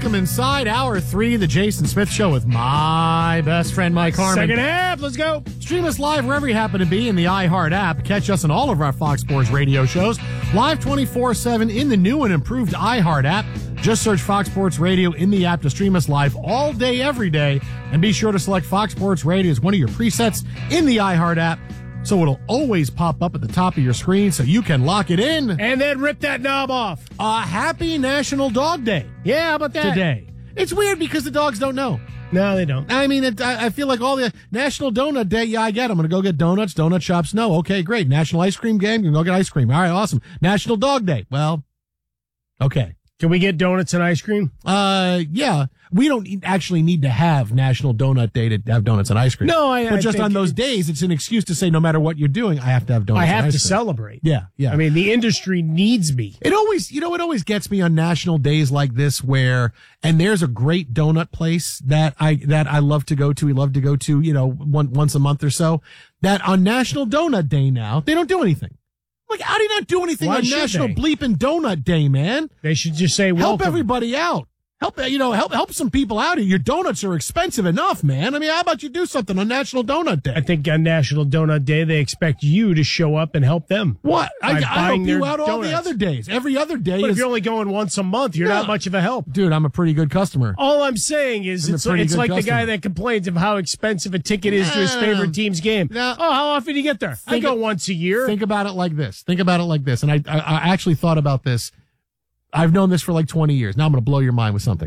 welcome inside Hour 3, the Jason Smith Show with my best friend, Mike Harmon. Second half, let's go. Stream us live wherever you happen to be in the iHeart app. Catch us on all of our Fox Sports radio shows. Live 24/7 in the new and improved iHeart app. Just search Fox Sports Radio in the app to stream us live all day, every day. And be sure to select Fox Sports Radio as one of your presets in the iHeart app, so it'll always pop up at the top of your screen so you can lock it in. And then rip that knob off. Happy National Dog Day. Yeah, how about that? Today. It's weird because the dogs don't know. No, they don't. I mean, I feel like all the National Donut Day, yeah, I get it. I'm going to go get donuts. Donut shops know. Okay, great. National Ice Cream Game, you can go get ice cream. All right, awesome. National Dog Day. Well, okay. Can we get donuts and ice cream? Yeah. We don't actually need to have National Donut Day to have donuts and ice cream. No, but just on those days, it's an excuse to say no matter what you're doing, I have to have donuts and ice cream. I have to celebrate. Yeah. I mean, the industry needs me. It always gets me on national days like this and there's a great donut place that I love to go to. We love to go to, once a month or so, that on National Donut Day now, they don't do anything. Like, how do you not do anything on National Bleeping Donut Day, man? They should just say, welcome. Help everybody out. Help some people out here. Your donuts are expensive enough, man. I mean, how about you do something on National Donut Day? I think on National Donut Day, they expect you to show up and help them. What? I help you out all donuts. the other days. Every other day But if you're only going once a month, you're not much of a help. Dude, I'm a pretty good customer. All I'm saying is it's like the guy that complains of how expensive a ticket is to his favorite team's game. No. Oh, how often do you get there? I go once a year. Think about it like this. And I actually thought about this. I've known this for like 20 years. Now I'm going to blow your mind with something.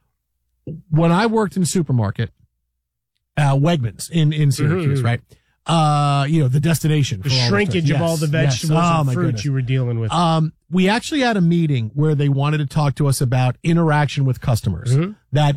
When I worked in a supermarket, Wegmans in Syracuse, right? The destination. The shrinkage of all the vegetables and fruit you were dealing with. We actually had a meeting where they wanted to talk to us about interaction with customers. Mm-hmm. That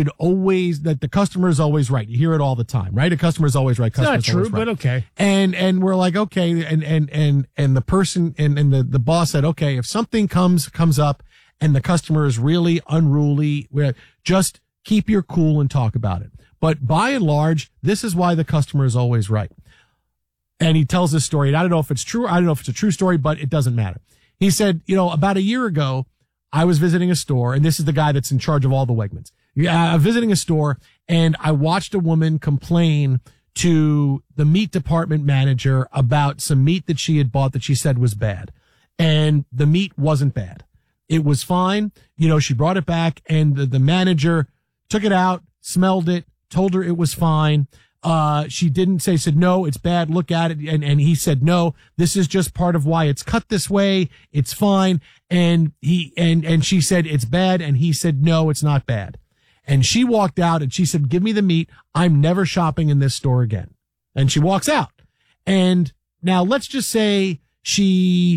the customer is always right. You hear it all the time, right? The customer is always right. It's not true, but okay. And we're like, okay. And the person and the boss said, okay, if something comes up and the customer is really unruly, just keep your cool and talk about it. But by and large, this is why the customer is always right. And he tells this story. And I don't know if it's true. I don't know if it's a true story, but it doesn't matter. He said, about a year ago, I was visiting a store, and this is the guy that's in charge of all the Wegmans. Visiting a store, and I watched a woman complain to the meat department manager about some meat that she had bought that she said was bad. And the meat wasn't bad. It was fine. She brought it back, and the manager took it out, smelled it, told her it was fine. She didn't said, no, it's bad. Look at it. And he said, no, this is just part of why it's cut this way. It's fine. And she said, it's bad. And he said, no, it's not bad. And she walked out and she said, give me the meat. I'm never shopping in this store again. And she walks out. And now let's just say she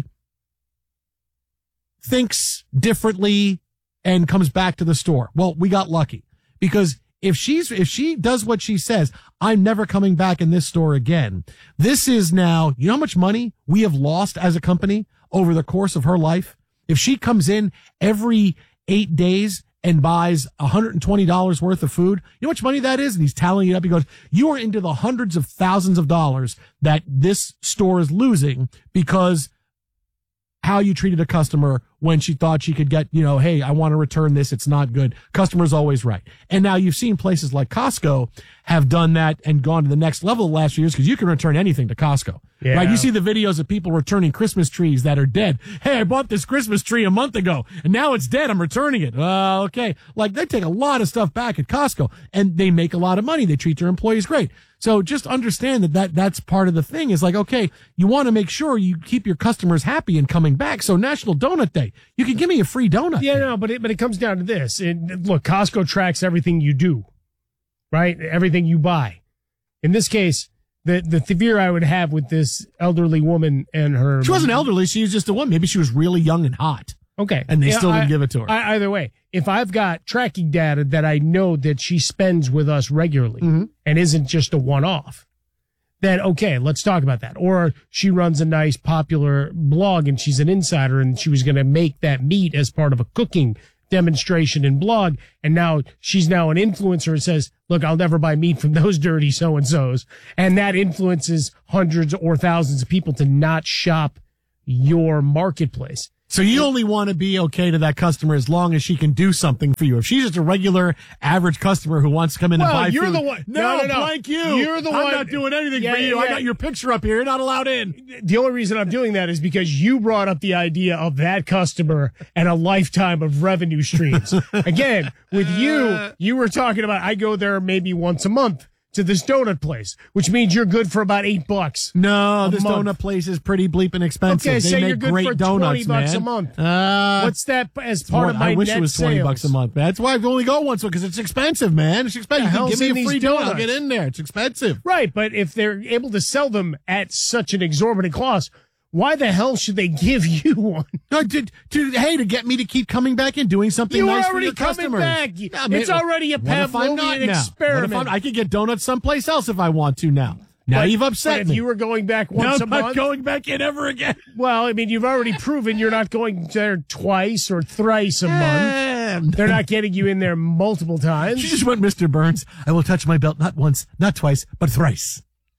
thinks differently and comes back to the store. Well, we got lucky because if she does what she says, I'm never coming back in this store again. This is now, you know how much money we have lost as a company over the course of her life? If she comes in every 8 days and buys $120 worth of food, you know how much money that is? And he's tallying it up. He goes, you are into the hundreds of thousands of dollars that this store is losing because how you treated a customer when she thought she could get, hey, I want to return this. It's not good. Customer's always right. And now you've seen places like Costco have done that and gone to the next level the last few years because you can return anything to Costco. Yeah. Right? You see the videos of people returning Christmas trees that are dead. Hey, I bought this Christmas tree a month ago and now it's dead. I'm returning it. Okay. Like they take a lot of stuff back at Costco and they make a lot of money. They treat their employees great. So just understand that's part of the thing is like, okay, you want to make sure you keep your customers happy and coming back. So National Donut Day, you can give me a free donut. Yeah, no, but it comes down to this. Look, Costco tracks everything you do, right? Everything you buy. In this case, the fear I would have with this elderly woman and her. She wasn't elderly. She was just a woman. Maybe she was really young and hot. Okay. And they still didn't give it to her. Either way, if I've got tracking data that I know that she spends with us regularly and isn't just a one-off, then okay, let's talk about that. Or she runs a nice popular blog and she's an insider and she was going to make that meat as part of a cooking demonstration and blog. And now she's now an influencer and says, look, I'll never buy meat from those dirty so-and-sos. And that influences hundreds or thousands of people to not shop your marketplace. So you only want to be okay to that customer as long as she can do something for you. If she's just a regular, average customer who wants to come in and buy you're food, the one. No, No. blank you. You're the one. I'm not doing anything for you. I got your picture up here. You're not allowed in. The only reason I'm doing that is because you brought up the idea of that customer and a lifetime of revenue streams. Again, with you were talking about, I go there maybe once a month to this donut place, which means you're good for about $8. No, this month. donut place is pretty bleeping expensive. Okay, they say make you're good great for donuts, $20 man. a month. Uh, What's that as part of my I wish net it was $20 sales? a month. That's why I only go once because it's expensive, man. It's expensive. The Give me hell's a in free these donut. I'll donuts? get in there. It's expensive. Right, but if they're able to sell them at such an exorbitant cost, why the hell should they give you one? No, to get me to keep coming back and doing something You nice were for already your coming customers. back. Yeah, It's already a what if I'm not Pavlovian now? experiment. What if I could get donuts someplace else if I want to now. Now But- you've upset but me. if you were going back now once a I'm not month, going back in ever again. well, I mean, you've already proven you're not going there twice or thrice a month. They're not getting you in there multiple times. She just went, Mr. Burns, I will touch my belt not once, not twice, but thrice.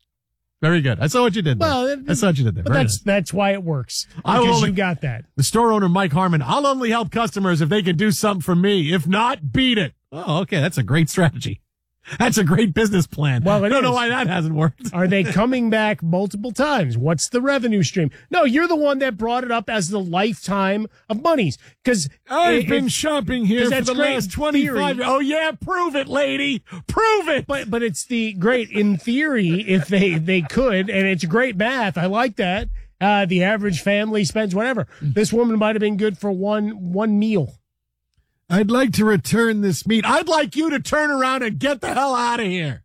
Very good. I saw what you did there. Well, I saw what you did there. But Very that's why it works. I will Because only- you got that. The store owner, Mike Harmon, I'll only help customers if they can do something for me. If not, beat it. Oh, okay. That's a great strategy. That's a great business plan. Well, it I don't know is. why that hasn't worked. Are they coming back multiple times? What's the revenue stream? No, you're the one that brought it up as the lifetime of monies. Because I've been shopping here for that's the great last in 25 theory. years. Oh, yeah. Prove it, lady. Prove it. But it's the great in theory if they could, and it's great math. I like that. The average family spends whatever. This woman might have been good for one meal. I'd like to return this meat. I'd like you to turn around and get the hell out of here.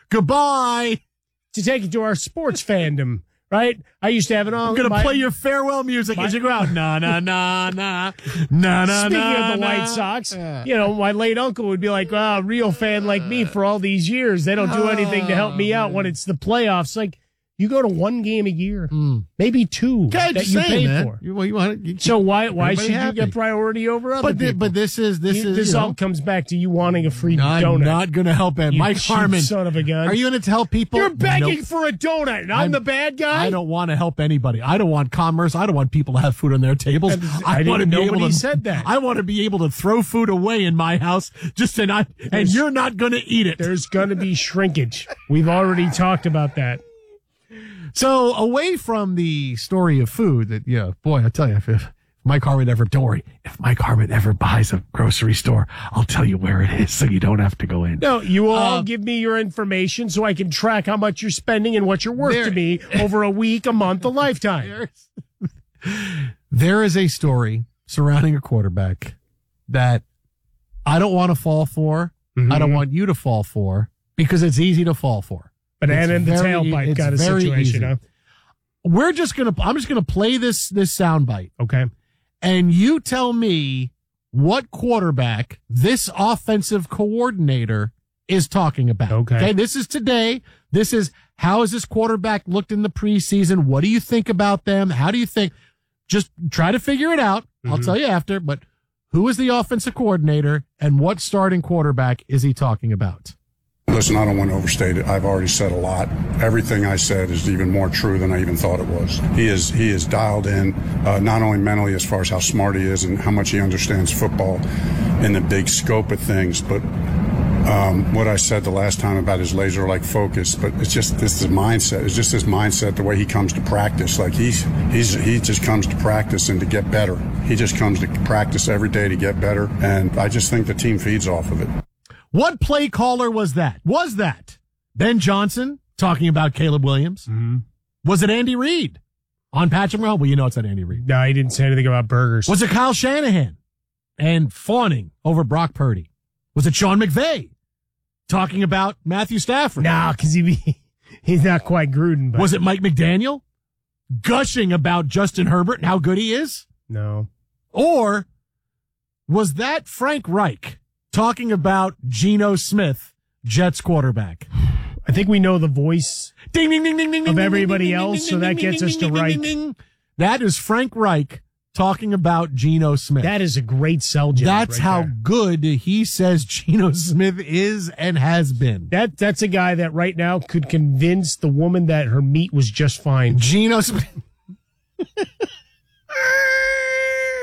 Goodbye. To take it to our sports fandom, right? I used to have an I'm going to play your farewell music as you go out. Na, na, na, na. Na, na, Speaking na, of the na. White Sox, my late uncle would be like, "Wow, a real fan like me for all these years. They don't do anything to help me out when it's the playoffs." Like, you go to one game a year, maybe two Okay, that just you saying, pay man. for. You So why Everybody should happy. you get priority over other people? But this is This all comes back to you wanting a free I'm donut. not going to help it. You Mike cheap Harmon, son of a gun. are you going to tell people? You're begging Nope. for a donut, and I'm the bad guy. I don't want to help anybody. I don't want commerce. I don't want people to have food on their tables. I want to didn't- be able nobody to, said that. I want to be able to throw food away in my house and you're not going to eat it. There's going to be shrinkage. We've already talked about that. So away from the story of food that, boy, I tell you, if Mike Harmon ever buys a grocery store, I'll tell you where it is so you don't have to go in. No, you will all give me your information so I can track how much you're spending and what you're worth to me over a week, a month, a lifetime. There is a story surrounding a quarterback that I don't want to fall for. Mm-hmm. I don't want you to fall for because it's easy to fall for. Banana in the It's very- tailpipe it's kind of very situation, easy. huh? I'm just gonna play this soundbite, Okay. and you tell me what quarterback this offensive coordinator is talking about. Okay. This is today. This is how has this quarterback looked in the preseason? What do you think about them? How do you think? Just try to figure it out. I'll tell you after, but who is the offensive coordinator and what starting quarterback is he talking about? Listen, I don't want to overstate it. I've already said a lot. Everything I said is even more true than I even thought it was. He is dialed in, not only mentally as far as how smart he is and how much he understands football in the big scope of things, but what I said the last time about his laser-like focus, but it's just this is mindset. It's just his mindset, the way he comes to practice. Like he just comes to practice and to get better. He just comes to practice every day to get better, and I just think the team feeds off of it. What play caller was that? Was that Ben Johnson talking about Caleb Williams? Mm-hmm. Was it Andy Reid on Patrick Mahomes? Well, you know it's not Andy Reid. No, he didn't say anything about burgers. Was it Kyle Shanahan and fawning over Brock Purdy? Was it Sean McVay talking about Matthew Stafford? No, because he's not quite Gruden. But Was it Mike McDaniel gushing about Justin Herbert and how good he is? no. Or was that Frank Reich talking about Geno Smith, Jets quarterback? I think we know the voice. Ding, ding, ding, ding, ding, Of ding, everybody ding, else, ding, so that ding, gets ding, us to ding, ding, Reich. ding, ding. That is Frank Reich talking about Geno Smith. That is a great sell job. That's right how there. good he says Geno Smith is and has been. That's a guy that right now could convince the woman that her meat was just fine. Geno Smith.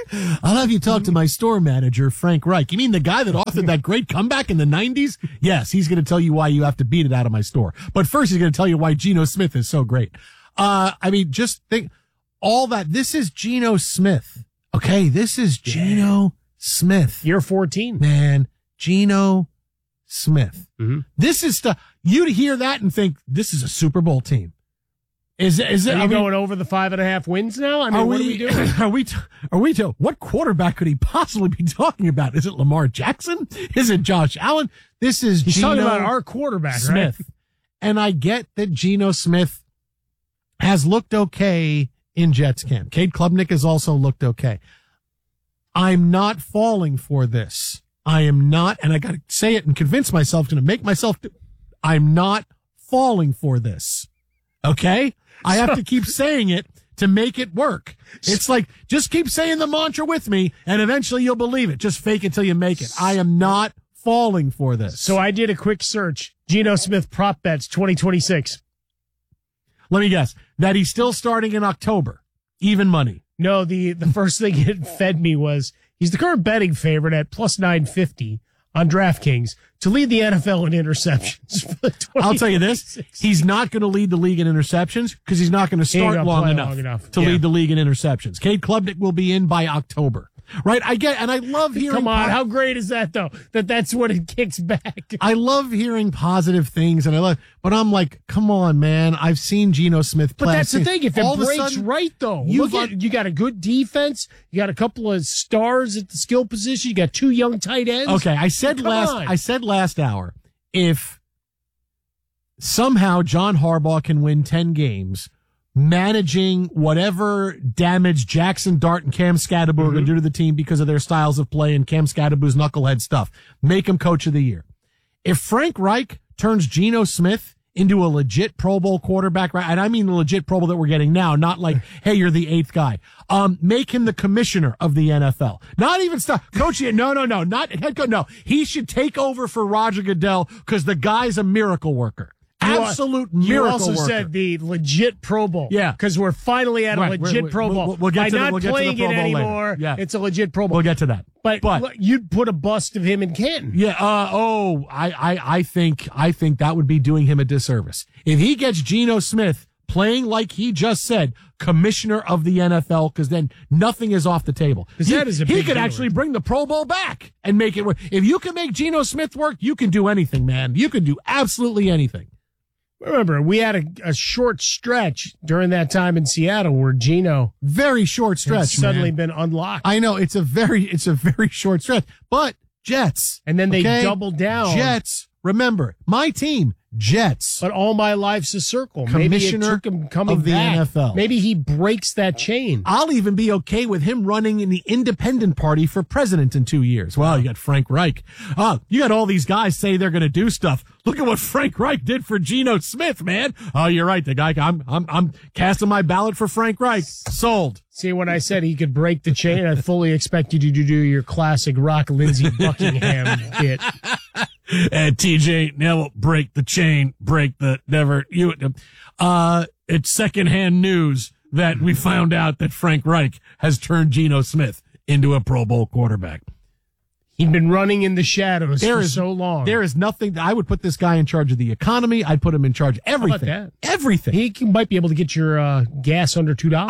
I'll have you talk to my store manager, Frank Reich. You mean the guy that authored that great comeback in the 90s? Yes, he's going to tell you why you have to beat it out of my store. But first, he's going to tell you why Geno Smith is so great. Just think all that. This is Geno Smith. Okay, this is Geno Smith. You're 14. Man, Geno Smith. Mm-hmm. This is stuff. You'd hear that and think, this is a Super Bowl team. Is it? Are you going over the 5.5 wins now? I mean, what are we doing? What quarterback could he possibly be talking about? Is it Lamar Jackson? Is it Josh Allen? This is He's Geno talking about our quarterback, Smith. right? And I get that Geno Smith has looked okay in Jets camp. Cade Klubnik has also looked okay. I'm not falling for this. I am not, and I got to say it and convince myself, going to make myself I'm not falling for this. Okay? I have to keep saying it to make it work. It's like, just keep saying the mantra with me, and eventually you'll believe it. Just fake it till you make it. I am not falling for this. So I did a quick search. Geno Smith prop bets 2026. Let me guess. That he's still starting in October. Even money. No, the first thing it fed me was he's the current betting favorite at plus 950 on DraftKings to lead the NFL in interceptions. I'll tell you this. He's not going to lead the league in interceptions because he's not going to start long enough to lead the league in interceptions. Cade Klubnik will be in by October. Right? I get, and I love hearing. Come on, how great is that though? That's when it kicks back. I love hearing positive things, and but I'm like, come on, man. I've seen Geno Smith play. But that's the thing. If it breaks sudden, right though, you got a good defense. You got a couple of stars at the skill position. You got 2 young tight ends. Okay, I said last hour, if somehow John Harbaugh can win 10 games, managing whatever damage Jackson Dart and Cam Skattebo are going to do to the team because of their styles of play and Cam Skattebo's knucklehead stuff. Make him coach of the year. If Frank Reich turns Geno Smith into a legit Pro Bowl quarterback, right? And I mean the legit Pro Bowl that we're getting now, not like, hey, you're the 8th guy. Make him the commissioner of the NFL. Not even stuff. Coach, no, not head coach. No, he should take over for Roger Goodell because the guy's a miracle worker. Absolute miracle You also worker. said the legit Pro Bowl. Yeah. Because we're finally at a legit Pro Bowl. We'll get By to not we'll playing get to the Pro it Bowl anymore, later. Yeah. it's a legit Pro Bowl. We'll get to that. But you'd put a bust of him in Canton. Yeah. I think that would be doing him a disservice. If he gets Geno Smith playing like he just said, commissioner of the NFL, because then nothing is off the table. He could actually bring the Pro Bowl back and make it work. If you can make Geno Smith work, you can do anything, man. You can do absolutely anything. Remember, we had a short stretch during that time in Seattle where Geno very short stretch suddenly been unlocked. I know it's a very short stretch, but Jets, and then they doubled down. Jets, remember my team, Jets. But all my life's a circle. Commissioner Maybe it took him coming of the back. NFL. Maybe he breaks that chain. I'll even be okay with him running in the independent party for president in 2 years. Well, you got Frank Reich. You got all these guys say they're going to do stuff. Look at what Frank Reich did for Geno Smith, man. Oh, you're right. The guy, I'm casting my ballot for Frank Reich. Sold. See, when I said he could break the chain, I fully expected you to do your classic Rock Lindsey Buckingham bit. And TJ Neville, break the chain, break the never. It's secondhand news that we found out that Frank Reich has turned Geno Smith into a Pro Bowl quarterback. He'd been running in the shadows for so long. There is nothing. I would put this guy in charge of the economy. I'd put him in charge of everything. How about that? Everything. He might be able to get your gas under $2.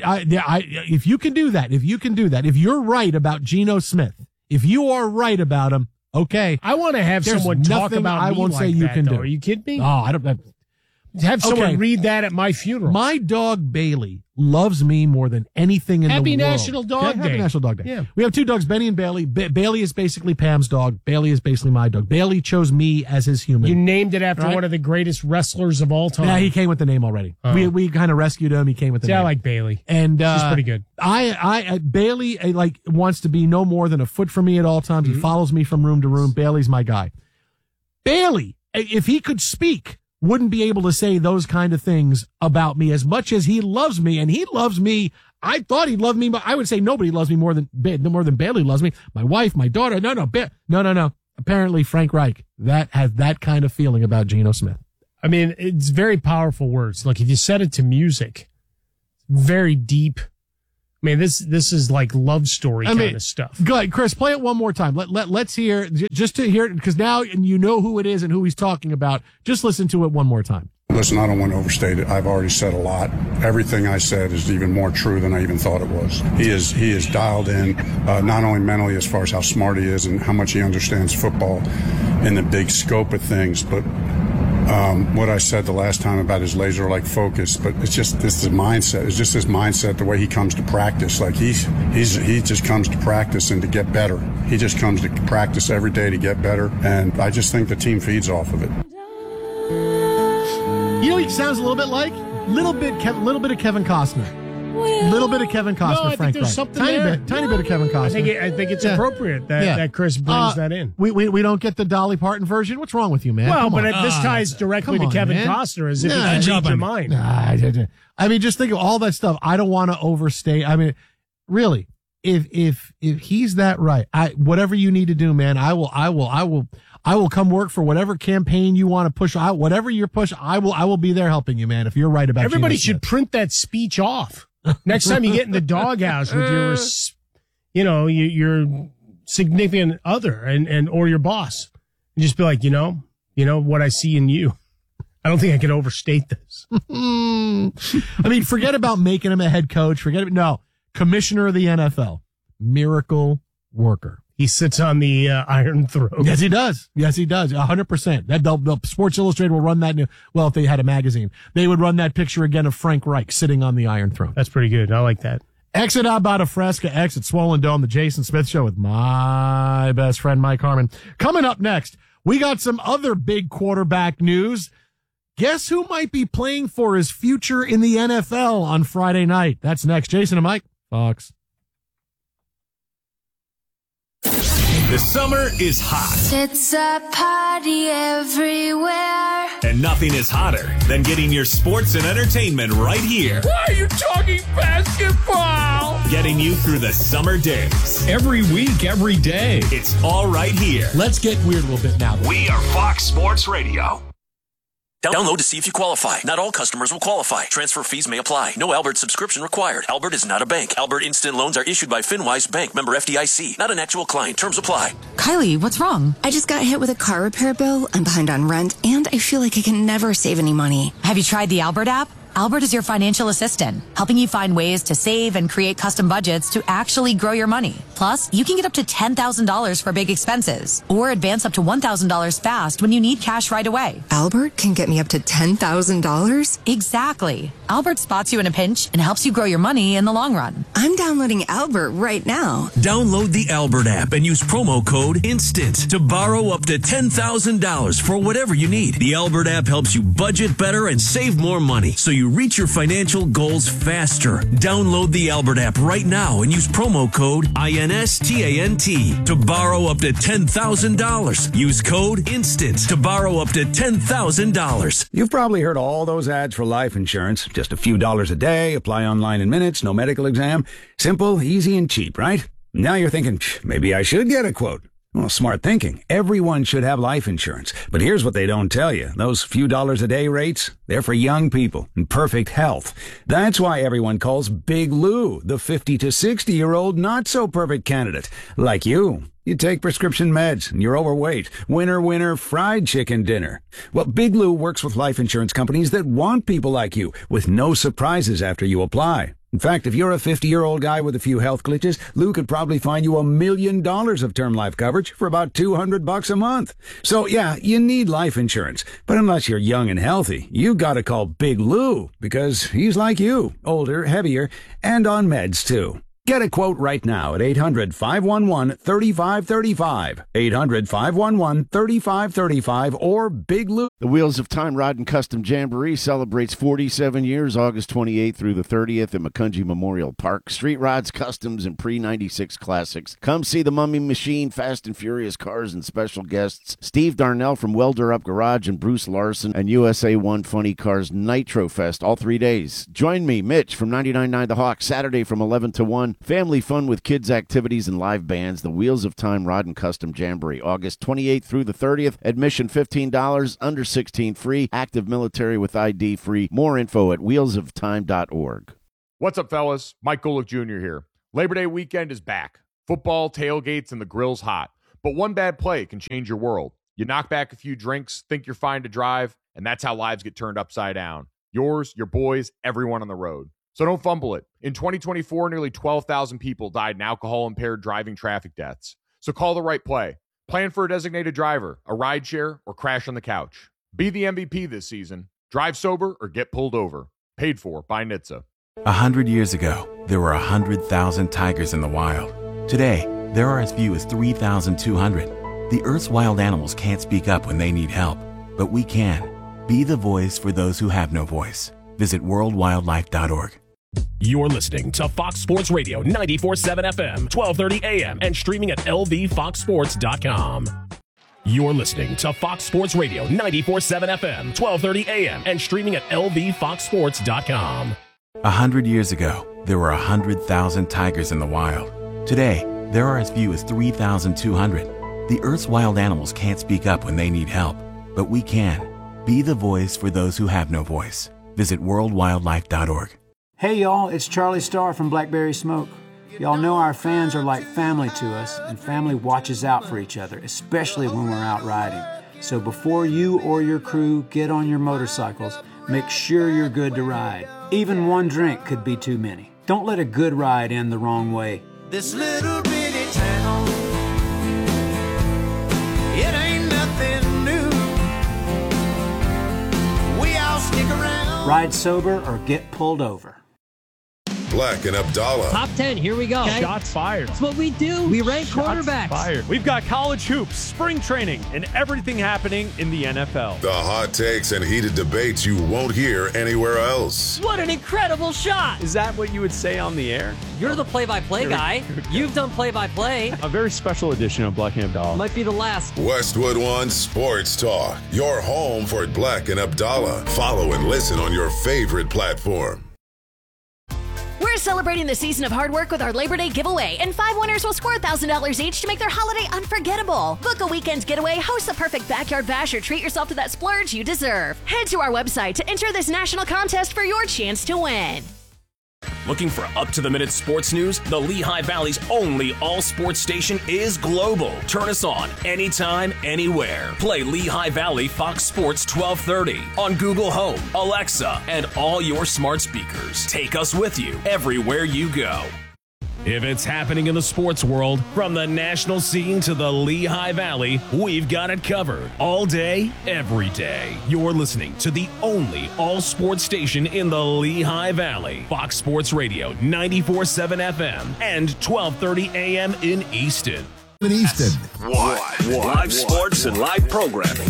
If you can do that, if you're right about Geno Smith, if you are right about him, okay. I want to have someone talk about I me won't like say you that, can though. do. Are you kidding me? Oh, I don't. Have someone read that at my funeral. My dog Bailey loves me more than anything in the world. Happy National Dog Day. Happy National Dog Day. Yeah. We have 2 dogs, Benny and Bailey. Bailey is basically Pam's dog. Bailey is basically my dog. Bailey chose me as his human. You named it after one of the greatest wrestlers of all time. Yeah, he came with the name already. We kind of rescued him. He came with the name. I like Bailey. And she's pretty good. Bailey wants to be no more than a foot from me at all times. He follows me from room to room. Bailey's my guy. Bailey, if he could speak, wouldn't be able to say those kind of things about me as much as he loves me. And he loves me. I thought he loved me, but I would say nobody loves me more than Bailey loves me. My wife, my daughter. No. Apparently Frank Reich, that has that kind of feeling about Geno Smith. I mean, it's very powerful words. Like if you set it to music, very deep, I mean, this is like love story kind of stuff. Good, Chris. Play it one more time. Let's hear just to hear it, because now you know who it is and who he's talking about. Just listen to it one more time. Listen, I don't want to overstate it. I've already said a lot. Everything I said is even more true than I even thought it was. He is dialed in, not only mentally as far as how smart he is and how much he understands football and the big scope of things, but what I said the last time about his laser-like focus, but it's just this mindset. It's just his mindset, the way he comes to practice. Like he just comes to practice and to get better. He just comes to practice every day to get better, and I just think the team feeds off of it. You know, he sounds a little bit like little bit of Kevin Costner. Little bit of Kevin Costner, no, I Frank. think there's something there. Tiny bit of Kevin Costner. I think it's appropriate that Chris brings that in. We don't get the Dolly Parton version. What's wrong with you, man? Well, this ties directly to Kevin Costner, as if it's read your mind. I mean, just think of all that stuff. I don't want to overstate. I mean, really, if he's that right, whatever you need to do, man, I will come work for whatever campaign you want to push out, whatever you're pushing. I will be there helping you, man. If you're right about everybody should print that speech off. Next time you get in the doghouse with your significant other and or your boss, and just be like, you know what I see in you. I don't think I can overstate this. I mean, forget about making him a head coach. No, commissioner of the NFL, miracle worker. He sits on the Iron Throne. Yes, he does. 100%. That Sports Illustrated will run that. If they had a magazine, they would run that picture again of Frank Reich sitting on the Iron Throne. That's pretty good. I like that. Exit out about a Fresca, exit Swollen Dome, the Jason Smith Show with my best friend, Mike Harmon. Coming up next, we got some other big quarterback news. Guess who might be playing for his future in the NFL on Friday night? That's next. Jason and Mike, Fox. The summer is hot. It's a party everywhere. And nothing is hotter than getting your sports and entertainment right here. Why are you talking basketball? Getting you through the summer days. Every week, every day. It's all right here. Let's get weird a little bit now. We are Fox Sports Radio. Download to see if you qualify. Not all customers will qualify. Transfer fees may apply. No Albert subscription required. Albert is not a bank. Albert Instant Loans are issued by FinWise Bank, member FDIC. Not an actual client. Terms apply. Kylie, what's wrong? I just got hit with a car repair bill. I'm behind on rent, and I feel like I can never save any money. Have you tried the Albert app? Albert is your financial assistant, helping you find ways to save and create custom budgets to actually grow your money. Plus, you can get up to $10,000 for big expenses or advance up to $1,000 fast when you need cash right away. Albert can get me up to $10,000? Exactly. Albert spots you in a pinch and helps you grow your money in the long run. I'm downloading Albert right now. Download the Albert app and use promo code INSTANT to borrow up to $10,000 for whatever you need. The Albert app helps you budget better and save more money, so you reach your financial goals faster. Download the Albert app right now and use promo code INSTANT to borrow up to $10,000. Use code INSTANT to borrow up to $10,000. You've probably heard all those ads for life insurance. Just a few dollars a day, apply online in minutes, no medical exam. Simple, easy, and cheap, right? Now you're thinking, maybe I should get a quote. Well, smart thinking. Everyone should have life insurance. But here's what they don't tell you. Those few dollars a day rates, they're for young people in perfect health. That's why everyone calls Big Lou the 50 to 60-year-old not-so-perfect candidate. Like you. You take prescription meds and you're overweight. Winner, winner, fried chicken dinner. Well, Big Lou works with life insurance companies that want people like you with no surprises after you apply. In fact, if you're a 50-year-old guy with a few health glitches, Lou could probably find you $1 million of term life coverage for about $200 a month. So yeah, you need life insurance. But unless you're young and healthy, you gotta call Big Lou because he's like you, older, heavier, and on meds too. Get a quote right now at 800-511-3535. 800-511-3535 or Big Lou. The Wheels of Time Rod and Custom Jamboree celebrates 47 years, August 28th through the 30th at Macungie Memorial Park. Street rods, customs, and pre-96 classics. Come see the Mummy Machine, Fast and Furious cars, and special guests Steve Darnell from Welder Up Garage and Bruce Larson and USA 1 Funny Cars Nitro Fest all 3 days. Join me, Mitch, from 99.9 The Hawk, Saturday from 11 to 1. Family fun with kids' activities and live bands. The Wheels of Time Rod and Custom Jamboree, August 28th through the 30th. Admission $15, under 16 free. Active military with ID free. More info at wheelsoftime.org. What's up, fellas? Mike Golick Jr. here. Labor Day weekend is back. Football, tailgates, and the grill's hot. But one bad play can change your world. You knock back a few drinks, think you're fine to drive, and that's how lives get turned upside down. Yours, your boys, everyone on the road. So don't fumble it. In 2024, nearly 12,000 people died in alcohol-impaired driving traffic deaths. So call the right play. Plan for a designated driver, a rideshare, or crash on the couch. Be the MVP this season. Drive sober or get pulled over. Paid for by NHTSA. 100 years ago, there were 100,000 tigers in the wild. Today, there are as few as 3,200. The Earth's wild animals can't speak up when they need help, but we can. Be the voice for those who have no voice. Visit worldwildlife.org. You're listening to Fox Sports Radio 94.7 FM, 1230 AM, and streaming at lvfoxsports.com. You're listening to Fox Sports Radio 94.7 FM, 1230 AM, and streaming at lvfoxsports.com. 100 years ago, there were 100,000 tigers in the wild. Today, there are as few as 3,200. The Earth's wild animals can't speak up when they need help, but we can. Be the voice for those who have no voice. Visit worldwildlife.org. Hey y'all, it's Charlie Starr from Blackberry Smoke. Y'all know our fans are like family to us, and family watches out for each other, especially when we're out riding. So before you or your crew get on your motorcycles, make sure you're good to ride. Even one drink could be too many. Don't let a good ride end the wrong way. This little bitty town, it ain't nothing new. We all stick around. Ride sober or get pulled over. Black and Abdallah. Top 10, here we go. Okay. Shots fired. That's what we do. We rank quarterbacks. Fired. We've got college hoops, spring training, and everything happening in the NFL. The hot takes and heated debates you won't hear anywhere else. What an incredible shot. Is that what you would say on the air? You're the play-by-play guy. You've done play-by-play. A very special edition of Black and Abdallah. Might be the last. Westwood One Sports Talk. Your home for Black and Abdallah. Follow and listen on your favorite platform. We're celebrating the season of hard work with our Labor Day giveaway, and 5 winners will score $1,000 each to make their holiday unforgettable. Book a weekend getaway, host the perfect backyard bash, or treat yourself to that splurge you deserve. Head to our website to enter this national contest for your chance to win. Looking for up-to-the-minute sports news? The Lehigh Valley's only all-sports station is global. Turn us on anytime, anywhere. Play Lehigh Valley Fox Sports 1230 on Google Home, Alexa, and all your smart speakers. Take us with you everywhere you go. If it's happening in the sports world, from the national scene to the Lehigh Valley, we've got it covered. All day, every day. You're listening to the only all-sports station in the Lehigh Valley. Fox Sports Radio, 94.7 FM and 1230 AM in Easton. In Easton. Live sports and live programming.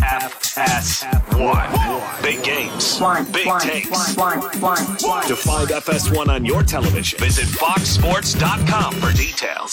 FS1. Big games. Big takes. To find FS1 on your television, visit foxsports.com for details.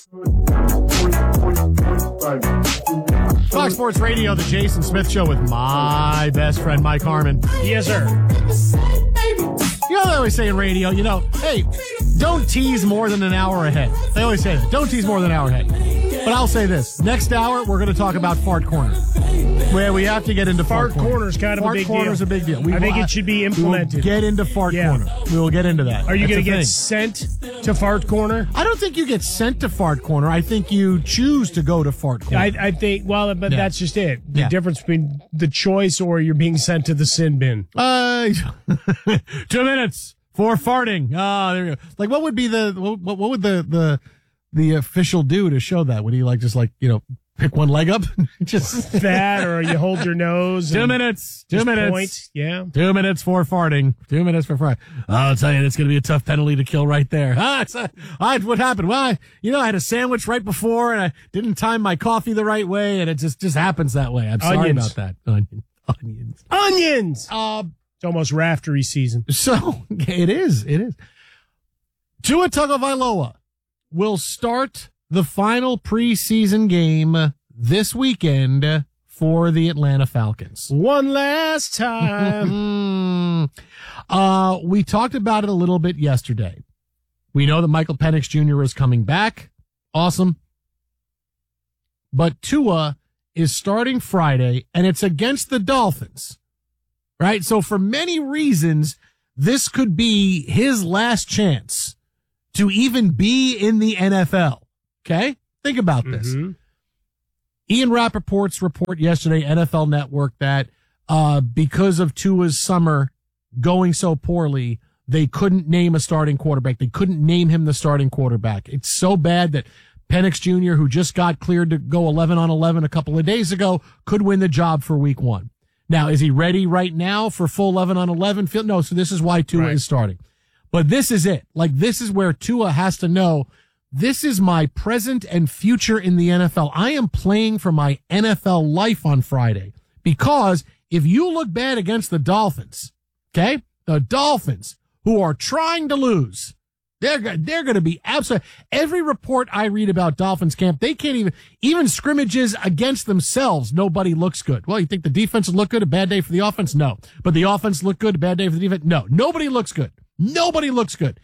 Fox Sports Radio, the Jason Smith Show with my best friend, Mike Harmon. Yes, sir. You know, they always say in radio, hey, don't tease more than an hour ahead. They always say that. Don't tease more than an hour ahead. But I'll say this. Next hour, we're going to talk about Fart Corner. Where we have to get into Fart Corner. Fart Corner is kind of a big deal. Fart Corner is a big deal. I think it should be implemented. We'll get into Fart Corner. We will get into that. Are you going to get sent to Fart Corner? I don't think you get sent to Fart Corner. I think you choose to go to Fart Corner. I think, that's just it. The difference between the choice or you're being sent to the sin bin. 2 minutes for farting. There you go. Like, what would be what would the official do to show that? Would he pick one leg up? Just that, or you hold your nose. 2 minutes. 2 minutes. Point. Yeah. 2 minutes for farting. 2 minutes for farting. I'll tell you, that's going to be a tough penalty to kill right there. What happened? Well, I had a sandwich right before, and I didn't time my coffee the right way, and it just happens that way. I'm sorry about that. Onions. It's almost raftery season. So it is. Tua Tagovailoa will start the final preseason game this weekend for the Atlanta Falcons. One last time. We talked about it a little bit yesterday. We know that Michael Penix Jr. is coming back. Awesome. But Tua is starting Friday, and it's against the Dolphins. Right? So for many reasons, this could be his last chance to even be in the NFL. Okay? Think about this. Ian Rappaport's report yesterday, NFL Network, that because of Tua's summer going so poorly, they couldn't name a starting quarterback. They couldn't name him the starting quarterback. It's so bad that Penix Jr., who just got cleared to go 11 on 11 a couple of days ago, could win the job for week 1. Now, is he ready right now for full 11 on 11 field? No, so this is why Tua is starting. But this is it. Like, this is where Tua has to know, this is my present and future in the NFL. I am playing for my NFL life on Friday. Because if you look bad against the Dolphins, okay, the Dolphins, who are trying to lose, they're going to be absolute. Every report I read about Dolphins camp, they can't even scrimmages against themselves, nobody looks good. Well, you think the defense will look good? A bad day for the offense? No. But the offense look good? A bad day for the defense? No. Nobody looks good. Nobody looks good.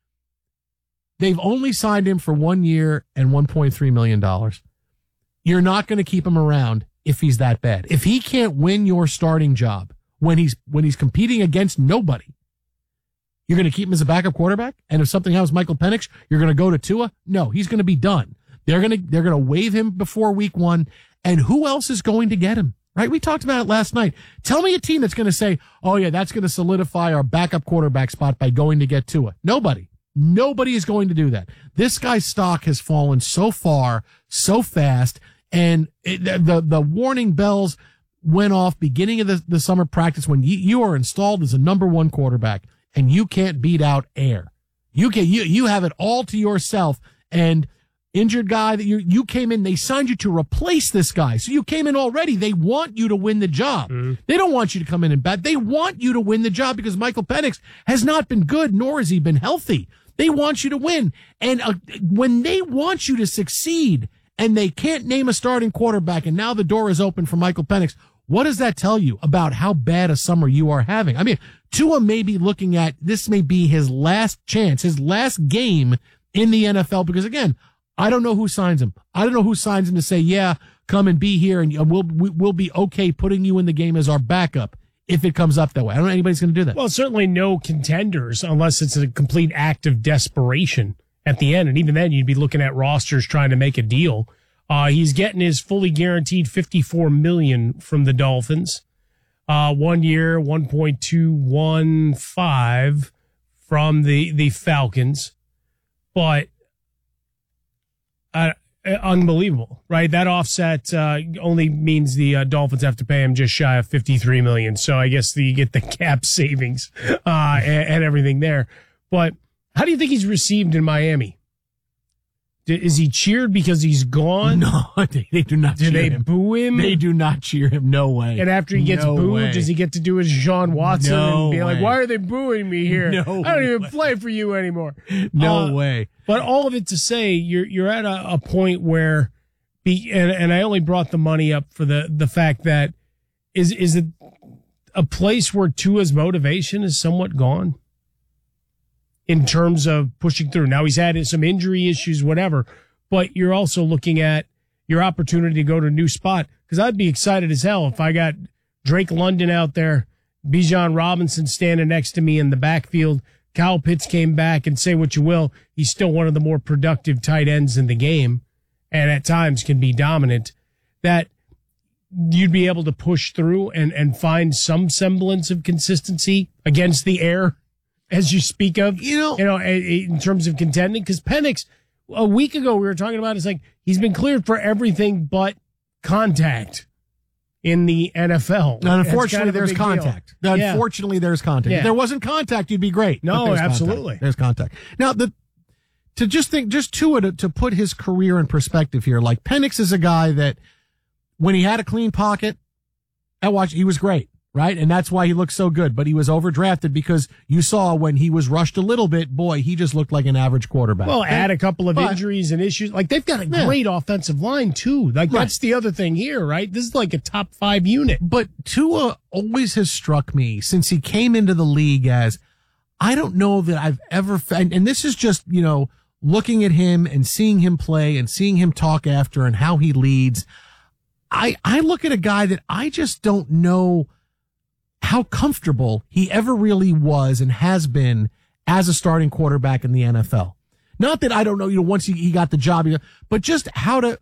They've only signed him for 1 year and $1.3 million. You're not going to keep him around if he's that bad. If he can't win your starting job when he's competing against nobody, you're going to keep him as a backup quarterback? And if something happens, Michael Penix, you're going to go to Tua? No, he's going to be done. They're going to waive him before week 1. And who else is going to get him? Right? We talked about it last night. Tell me a team that's going to say, oh yeah, that's going to solidify our backup quarterback spot by going to get Tua. Nobody. Nobody is going to do that. This guy's stock has fallen so far, so fast. And the warning bells went off beginning of the summer practice when you are installed as a number 1 quarterback. And you can't beat out air. You have it all to yourself. And injured guy that you came in, they signed you to replace this guy. So you came in already. They want you to win the job. They don't want you to come in and bat. They want you to win the job because Michael Penix has not been good, nor has he been healthy. They want you to win. And when they want you to succeed and they can't name a starting quarterback and now the door is open for Michael Penix, what does that tell you about how bad a summer you are having? I mean, Tua may be looking at, this may be his last chance, his last game in the NFL, because again, I don't know who signs him. I don't know who signs him to say, yeah, come and be here and we'll be okay putting you in the game as our backup if it comes up that way. I don't know anybody's going to do that. Well, certainly no contenders unless it's a complete act of desperation at the end. And even then you'd be looking at rosters trying to make a deal. He's getting his fully guaranteed $54 million from the Dolphins. 1 year, 1.215 from the Falcons. But unbelievable, right? That offset only means the Dolphins have to pay him just shy of $53 million. So I guess you get the cap savings and everything there. But how do you think he's received in Miami? Is he cheered because he's gone? No, they do not cheer him. Do they boo him? They do not cheer him. No way. And after he gets booed, does he get to do his Sean Watson and be like, why are they booing me here? No I don't even play for you anymore. No way. But all of it to say, you're at a point where, and I only brought the money up for the fact that is it a place where Tua's motivation is somewhat gone? In terms of pushing through. Now he's had some injury issues, whatever, but you're also looking at your opportunity to go to a new spot. Because I'd be excited as hell if I got Drake London out there, Bijan Robinson standing next to me in the backfield. Kyle Pitts came back, and say what you will, he's still one of the more productive tight ends in the game, and at times can be dominant. That you'd be able to push through and find some semblance of consistency against the air. As you speak of, in terms of contending, because Penix, a week ago we were talking about, it's like he's been cleared for everything but contact in the NFL. And unfortunately, there's contact. Unfortunately, there's contact. Yeah. If there wasn't contact, you'd be great. No, absolutely. There's contact. Now, to put his career in perspective here, like Penix is a guy that when he had a clean pocket, he was great. Right? And that's why he looked so good. But he was overdrafted because you saw when he was rushed a little bit, boy, he just looked like an average quarterback. Well, add a couple of injuries and issues. Like, they've got a great offensive line, too. Like, that's the other thing here, right? This is like a top 5 unit. But Tua always has struck me since he came into the league as, I don't know that I've ever, and this is just, looking at him and seeing him play and seeing him talk after and how he leads. I look at a guy that I just don't know how comfortable he ever really was and has been as a starting quarterback in the NFL. Not that I don't know, once he got the job, but just how to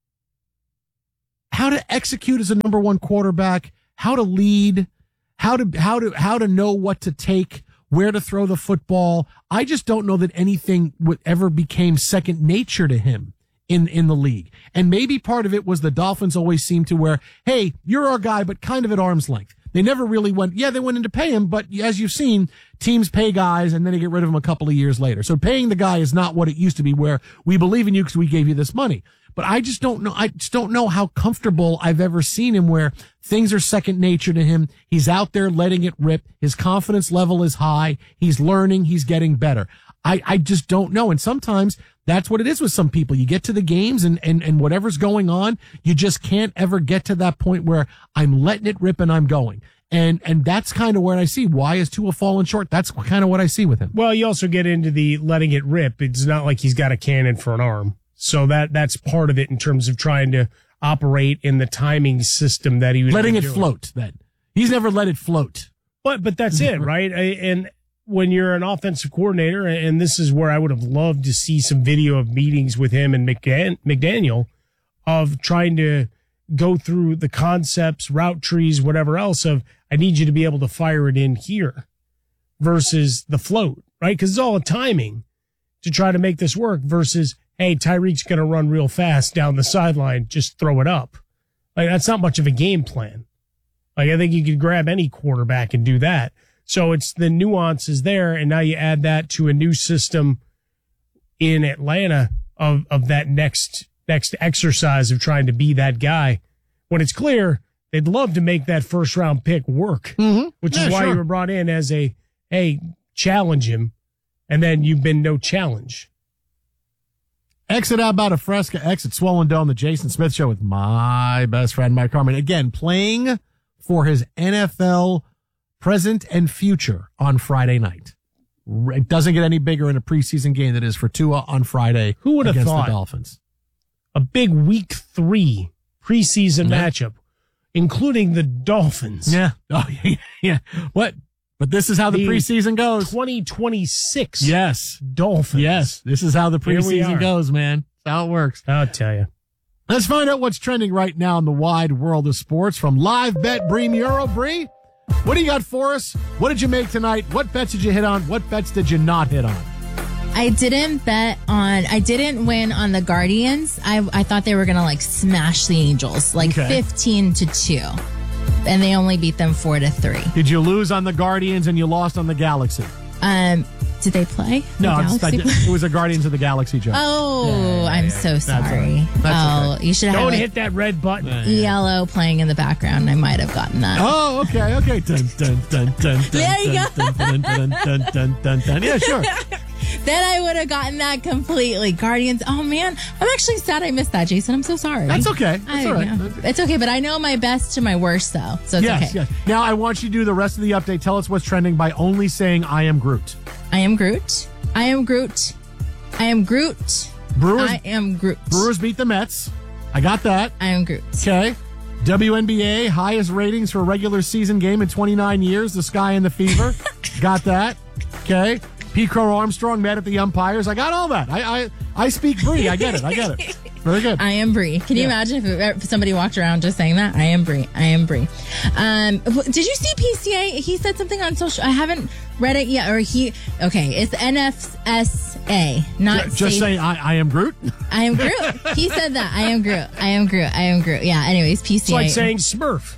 execute as a number one quarterback, how to lead, how to know what to take, where to throw the football. I just don't know that anything ever became second nature to him in the league. And maybe part of it was the Dolphins always seemed to where, hey, you're our guy, but kind of at arm's length. They never really went, they went in to pay him, but as you've seen, teams pay guys and then they get rid of them a couple of years later. So paying the guy is not what it used to be, where we believe in you because we gave you this money. But I just don't know. I just don't know how comfortable I've ever seen him where things are second nature to him. He's out there letting it rip. His confidence level is high. He's learning. He's getting better. I just don't know. And sometimes that's what it is with some people. You get to the games and whatever's going on, you just can't ever get to that point where I'm letting it rip and I'm going. And that's kind of where I see why is Tua falling short. That's kind of what I see with him. Well, you also get into the letting it rip. It's not like he's got a cannon for an arm. So that's part of it in terms of trying to operate in the timing system that he was letting it float. Then he's never let it float. But that's it, right? And when you're an offensive coordinator, and this is where I would have loved to see some video of meetings with him and McDaniel of trying to go through the concepts, route trees, whatever else of, I need you to be able to fire it in here versus the float, right? Because it's all a timing to try to make this work versus, hey, Tyreek's going to run real fast down the sideline, just throw it up. Like, that's not much of a game plan. Like, I think you could grab any quarterback and do that. So it's the nuances there, and now you add that to a new system in Atlanta of that next exercise of trying to be that guy. When it's clear they'd love to make that first round pick work, which is why you were brought in as challenge him, and then you've been no challenge. Exit out about a Fresca, exit Swollen Dome, the Jason Smith Show with my best friend, Mike Harmon. Again, playing for his NFL present and future on Friday night. It doesn't get any bigger in a preseason game than it is for Tua on Friday. Who would have against thought the Dolphins? A big week 3 preseason matchup, including the Dolphins. Yeah. Oh, yeah. What? But this is how the preseason goes. 2026. Yes. Dolphins. Yes. This is how the preseason goes, man. That's how it works. I'll tell you. Let's find out what's trending right now in the wide world of sports from Live Bet Bree Muro. Bree, what do you got for us? What did you make tonight? What bets did you hit on? What bets did you not hit on? I didn't win on the Guardians. I thought they were going to smash the Angels, 15-2. And they only beat them 4-3. Did you lose on the Guardians and you lost on the Galaxy? Did they play? No, it was a Guardians of the Galaxy joke. Oh, I'm so sorry. That's you should have Don't hit that red button. Yellow playing in the background. I might have gotten that. Oh, okay. Dun, dun, dun, dun, there you go. Dun, dun, dun, dun, dun, dun, dun. Yeah, sure. Then I would have gotten that completely. Guardians. Oh man, I'm actually sad I missed that, Jason. I'm so sorry. That's okay. That's all right. It's okay, but I know my best to my worst though, so it's okay. Yes. Now I want you to do the rest of the update. Tell us what's trending by only saying "I am Groot." I am Groot. I am Groot. I am Groot. Brewers. I am Groot. Brewers beat the Mets. I got that. I am Groot. Okay. WNBA, highest ratings for a regular season game in 29 years. The Sky and the Fever. Got that. Okay. P. Crow Armstrong mad at the umpires. I got all that. I speak Bree. I get it. Very good. I am Bree. Can you imagine if somebody walked around just saying that? I am Bree. I am Bree. Did you see PCA? He said something on social. I haven't read it yet. It's NFSA. Not just saying I am Groot. I am Groot. He said that. I am Groot. I am Groot. I am Groot. Yeah. Anyways, PCA. It's like saying Smurf.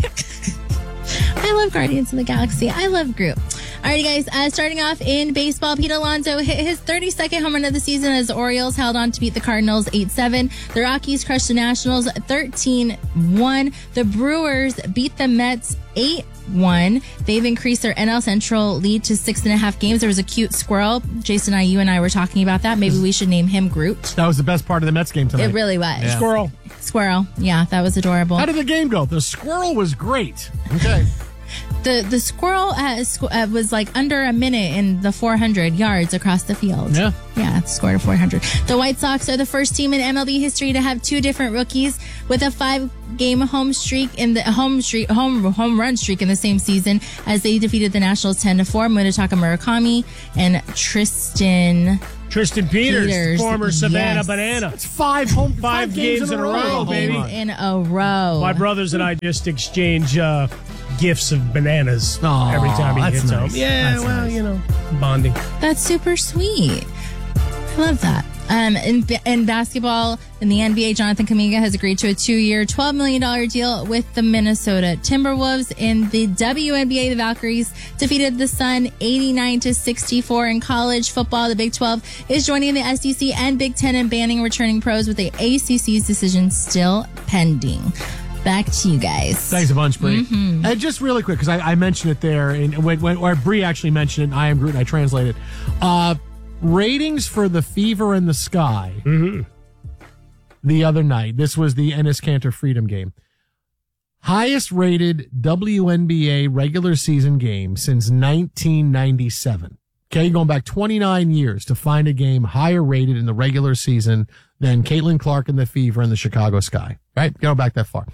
I love Guardians of the Galaxy. I love Groot. Alrighty, guys. Starting off in baseball, Pete Alonso hit his 32nd home run of the season as the Orioles held on to beat the Cardinals 8-7. The Rockies crushed the Nationals 13-1. The Brewers beat the Mets 8-1. They've increased their NL Central lead to 6.5 games. There was a cute squirrel. Jason, you and I were talking about that. Maybe we should name him Groot. That was the best part of the Mets game tonight. It really was. Yeah. Squirrel. Yeah, that was adorable. How did the game go? The squirrel was great. Okay. The squirrel was like under a minute in the 400 yards across the field. Yeah, scored a 400. The White Sox are the first team in MLB history to have 2 different rookies with a 5-game home run streak in the same season, as they defeated the Nationals 10-4. Munetaka Murakami and Tristan Peters, former Savannah Banana. It's 5 games in a row, baby. In a row. My brothers and I just exchange gifts of bananas every time he gets home. Yeah, that's nice. You know, bonding. That's super sweet. I love that. In basketball, in the NBA, Jonathan Kuminga has agreed to a 2-year, $12 million deal with the Minnesota Timberwolves. In the WNBA, the Valkyries defeated the Sun 89-64. In college football, the Big 12 is joining the SEC and Big 10 in banning returning pros, with the ACC's decision still pending. Back to you guys. Thanks a bunch, Bree. Mm-hmm. And just really quick, because I mentioned it there, and when Bree actually mentioned it, and I am Groot, and I translated. Ratings for the Fever in the Sky the other night. This was the Enes Kanter Freedom game. Highest rated WNBA regular season game since 1997. Okay, going back 29 years to find a game higher rated in the regular season than Caitlin Clark and the Fever and the Chicago Sky. Right? Go back that far.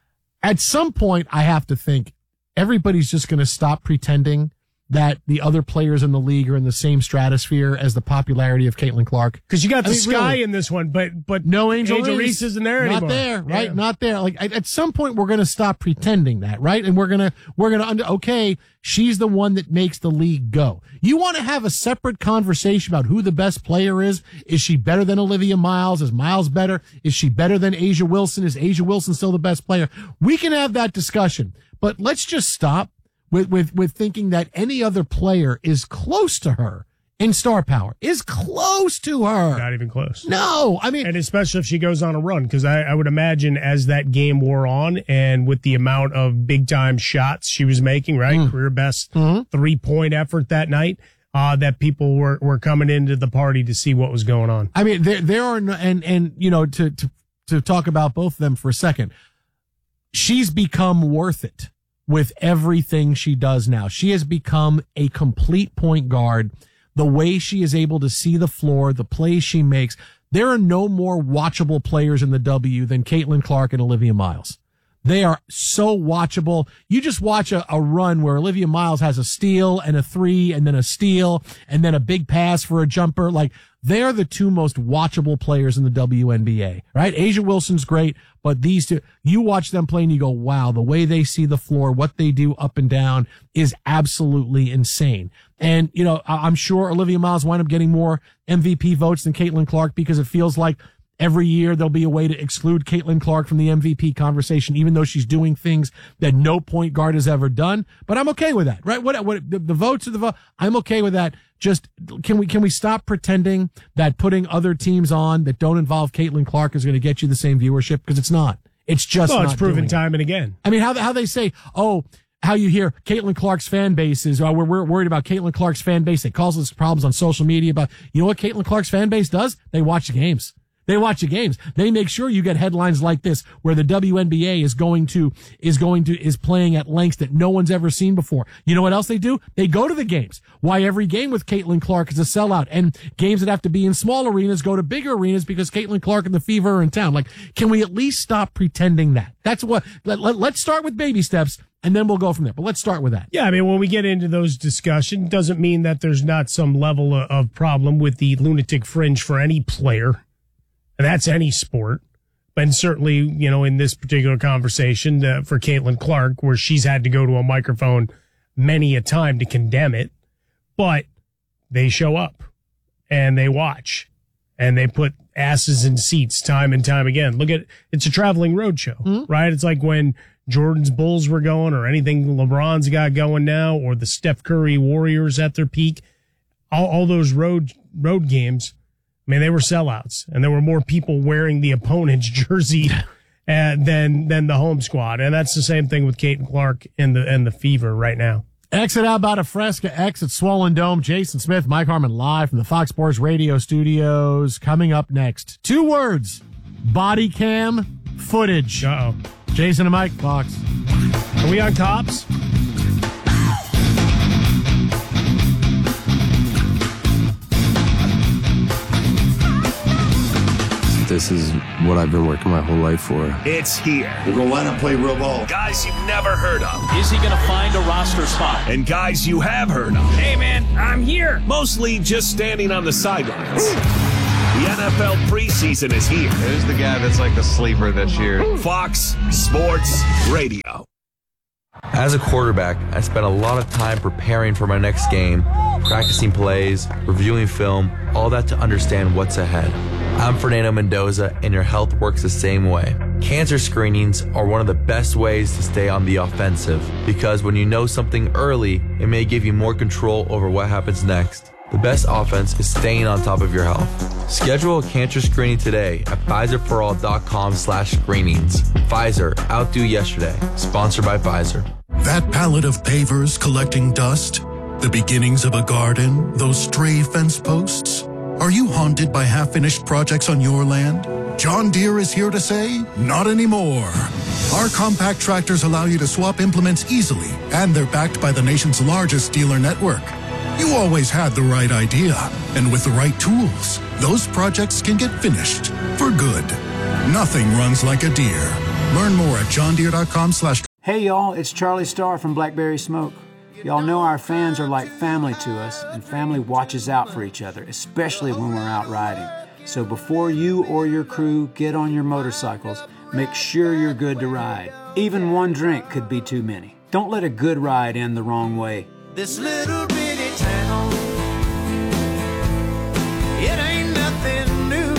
At some point, I have to think everybody's just going to stop pretending that the other players in the league are in the same stratosphere as the popularity of Caitlin Clark. Because you got the Sky in this one, but no Angel Reese isn't there anymore. Not there, right? Yeah. Not there. Like at some point, we're going to stop pretending that, right? And we're gonna okay, she's the one that makes the league go. You want to have a separate conversation about who the best player is? Is she better than Olivia Miles? Is Miles better? Is she better than Asia Wilson? Is Asia Wilson still the best player? We can have that discussion, but let's just stop with thinking that any other player is close to her in star power, is close to her. Not even close. No, I mean, and especially if she goes on a run, because I would imagine as that game wore on, and with the amount of big time shots she was making, right, career best 3-point effort that night, that people were coming into the party to see what was going on. I mean, there are no, and you know, to talk about both of them for a second, she's become worth it. With everything she does now. She has become a complete point guard. The way she is able to see the floor, the plays she makes. There are no more watchable players in the W than Caitlin Clark and Olivia Miles. They are so watchable. You just watch a run where Olivia Miles has a steal and a 3 and then a steal and then a big pass for a jumper. Like, they're the 2 most watchable players in the WNBA, right? Asia Wilson's great, but these 2, you watch them play and you go, wow, the way they see the floor, what they do up and down is absolutely insane. And, you know, I'm sure Olivia Miles wind up getting more MVP votes than Caitlin Clark, because it feels like every year there'll be a way to exclude Caitlin Clark from the MVP conversation, even though she's doing things that no point guard has ever done. But I'm okay with that, right? What the votes are the vote. I'm okay with that. Just can we stop pretending that putting other teams on that don't involve Caitlin Clark is going to get you the same viewership? Because it's not. It's just not. It's proven time and again. I mean, how they say, how you hear Caitlin Clark's fan base is, we're worried about Caitlin Clark's fan base. It causes problems on social media. About, you know what Caitlin Clark's fan base does? They watch the games. They watch the games. They make sure you get headlines like this, where the WNBA is playing at lengths that no one's ever seen before. You know what else they do? They go to the games. Why every game with Caitlin Clark is a sellout, and games that have to be in small arenas go to bigger arenas because Caitlin Clark and the Fever are in town. Like, can we at least stop pretending that? That's what, let's start with baby steps, and then we'll go from there. But let's start with that. Yeah, I mean, when we get into those discussions, doesn't mean that there's not some level of problem with the lunatic fringe for any player. And that's any sport. And certainly, you know, in this particular conversation for Caitlin Clark, where she's had to go to a microphone many a time to condemn it, but they show up and they watch and they put asses in seats time and time again. Look at, it's a traveling roadshow, right? It's like when Jordan's Bulls were going, or anything LeBron's got going now, or the Steph Curry Warriors at their peak. All those road games, I mean, they were sellouts, and there were more people wearing the opponent's jersey than the home squad. And that's the same thing with Caitlin Clark and the Fever right now. Exit out about a Fresca X at Swollen Dome. Jason Smith, Mike Harmon live from the Fox Sports Radio studios. Coming up next, 2 words: body cam footage. Uh-oh. Jason and Mike, Fox. Are we on cops? This is what I've been working my whole life for. It's here. We'll go out and play real ball. Guys you've never heard of. Is he going to find a roster spot? And guys you have heard of. Hey, man, I'm here. Mostly just standing on the sidelines. The NFL preseason is here. Who's the guy that's like the sleeper this year? Fox Sports Radio. As a quarterback, I spent a lot of time preparing for my next game, practicing plays, reviewing film, all that to understand what's ahead. I'm Fernando Mendoza, and your health works the same way. Cancer screenings are one of the best ways to stay on the offensive, because when you know something early, it may give you more control over what happens next. The best offense is staying on top of your health. Schedule a cancer screening today at PfizerForAll.com/screenings. Pfizer, outdo yesterday. Sponsored by Pfizer. That pallet of pavers collecting dust, the beginnings of a garden, those stray fence posts. Are you haunted by half-finished projects on your land? John Deere is here to say, not anymore. Our compact tractors allow you to swap implements easily, and they're backed by the nation's largest dealer network. You always had the right idea, and with the right tools, those projects can get finished for good. Nothing runs like a Deere. Learn more at johndeere.com/. Hey y'all, it's Charlie Starr from Blackberry Smoke. Y'all know our fans are like family to us, and family watches out for each other, especially when we're out riding. So before you or your crew get on your motorcycles, make sure you're good to ride. Even one drink could be too many. Don't let a good ride end the wrong way. This little bitty town, it ain't nothing new.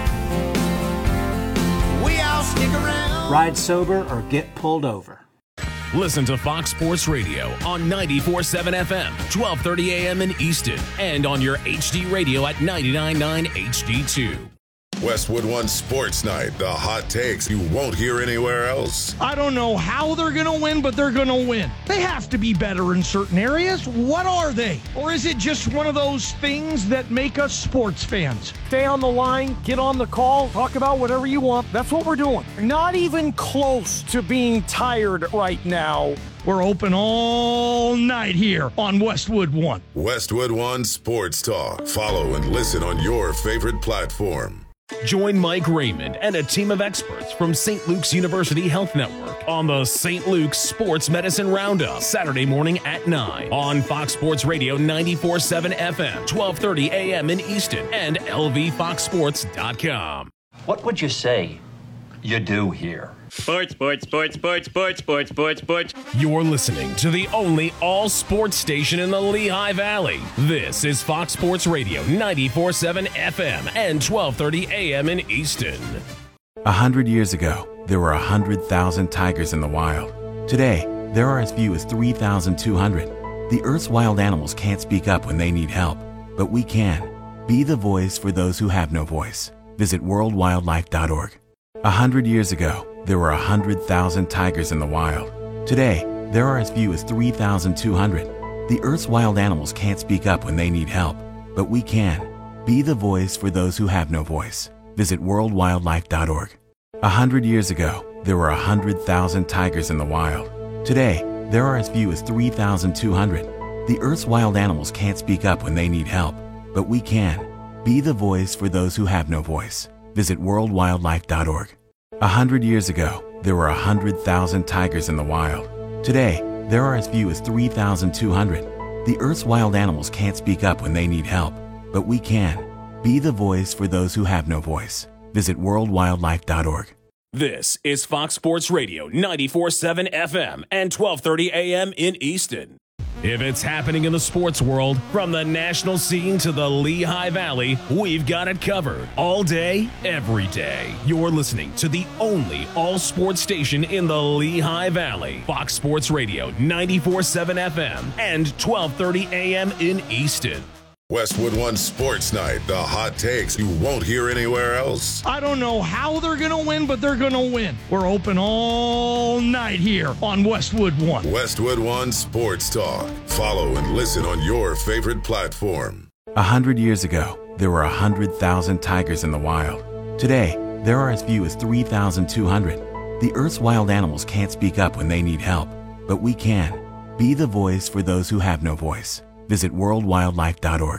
We all stick around. Ride sober or get pulled over. Listen to Fox Sports Radio on 94.7 FM, 1230 AM in Easton, and on your HD radio at 99.9 HD2. Westwood One Sports Night, the hot takes you won't hear anywhere else. I don't know how they're going to win, but they're going to win. They have to be better in certain areas. What are they? Or is it just one of those things that make us sports fans? Stay on the line, get on the call, talk about whatever you want. That's what we're doing. Not even close to being tired right now. We're open all night here on Westwood One. Westwood One Sports Talk. Follow and listen on your favorite platform. Join Mike Raymond and a team of experts from St. Luke's University Health Network on the St. Luke's Sports Medicine Roundup, Saturday morning at 9 on Fox Sports Radio 94.7 FM, 1230 AM in Easton, and lvfoxsports.com. What would you say you do here? Sports. You're listening to the only all-sports station in the Lehigh Valley. This is Fox Sports Radio 94.7 FM and 1230 AM in Easton. 100 years ago, there were 100,000 tigers in the wild. Today, there are as few as 3,200. The Earth's wild animals can't speak up when they need help, but we can. Be the voice for those who have no voice. Visit worldwildlife.org. 100 years ago, there were 100,000 tigers in the wild. Today, there are as few as 3,200. The Earth's wild animals can't speak up when they need help, but we can. Be the voice for those who have no voice. Visit worldwildlife.org. 100 years ago, there were 100,000 tigers in the wild. Today, there are as few as 3,200. The Earth's wild animals can't speak up when they need help, but we can. Be the voice for those who have no voice. Visit worldwildlife.org. 100 years ago, there were 100,000 tigers in the wild. Today, there are as few as 3,200. The Earth's wild animals can't speak up when they need help, but we can. Be the voice for those who have no voice. Visit worldwildlife.org. This is Fox Sports Radio 94.7 FM and 1230 AM in Easton. If it's happening in the sports world, from the national scene to the Lehigh Valley, we've got it covered. All day, every day. You're listening to the only all-sports station in the Lehigh Valley. Fox Sports Radio 94.7 FM and 1230 AM in Easton. Westwood One Sports Night, the hot takes you won't hear anywhere else. I don't know how they're going to win, but they're going to win. We're open all night here on Westwood One. Westwood One Sports Talk. Follow and listen on your favorite platform. 100 years ago, there were 100,000 tigers in the wild. Today, there are as few as 3,200. The Earth's wild animals can't speak up when they need help, but we can. Be the voice for those who have no voice. Visit worldwildlife.org.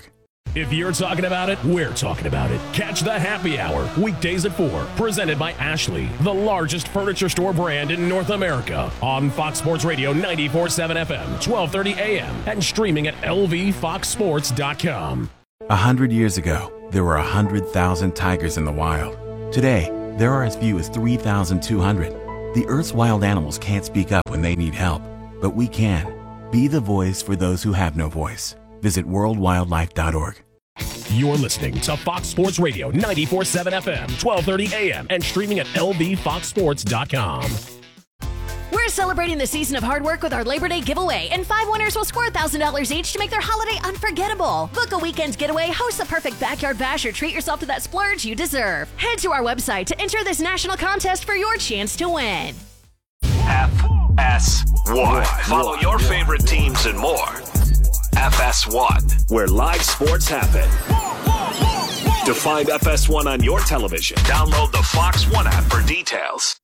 If you're talking about it, we're talking about it. Catch the Happy Hour, weekdays at 4, presented by Ashley, the largest furniture store brand in North America, on Fox Sports Radio 94.7 FM, 1230 AM, and streaming at lvfoxsports.com. 100 years ago, there were 100,000 tigers in the wild. Today, there are as few as 3,200. The Earth's wild animals can't speak up when they need help, but we can. Be the voice for those who have no voice. Visit worldwildlife.org. You're listening to Fox Sports Radio 94.7 FM, 1230 AM, and streaming at lvfoxsports.com. We're celebrating the season of hard work with our Labor Day giveaway, and 5 winners will score $1,000 each to make their holiday unforgettable. Book a weekend getaway, host the perfect backyard bash, or treat yourself to that splurge you deserve. Head to our website to enter this national contest for your chance to win. FS1. Follow your favorite teams and more. FS1, where live sports happen. To find FS1 on your television, download the Fox One app for details.